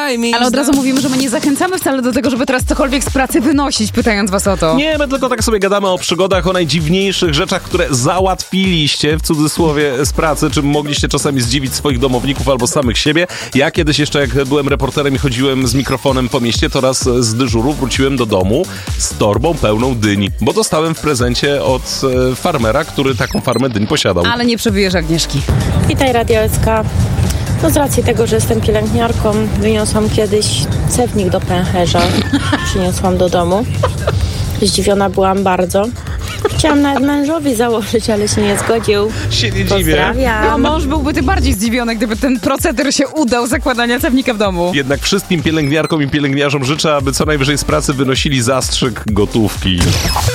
Ale od razu mówimy, że my nie zachęcamy wcale do tego, żeby teraz cokolwiek z pracy wynosić, pytając was o to. Nie, my tylko tak sobie gadamy o przygodach, o najdziwniejszych rzeczach, które załatwiliście, w cudzysłowie, z pracy, czym mogliście czasami zdziwić swoich domowników albo samych siebie. Ja kiedyś jeszcze, jak byłem reporterem i chodziłem z mikrofonem po mieście, to raz z dyżuru wróciłem do domu z torbą pełną dyni, bo dostałem w prezencie od farmera, który taką farmę dyń posiadał. Ale nie przebijesz Agnieszki. Witaj, Radio SK. No z racji tego, że jestem pielęgniarką, wyniosłam kiedyś cewnik do pęcherza. Przyniosłam do domu. Zdziwiona byłam bardzo. Chciałam nawet mężowi założyć, ale się nie zgodził. Się nie dziwię. Pozdrawiam. No mąż byłby tym bardziej zdziwiony, gdyby ten proceder się udał zakładania cewnika w domu. Jednak wszystkim pielęgniarkom i pielęgniarzom życzę, aby co najwyżej z pracy wynosili zastrzyk gotówki.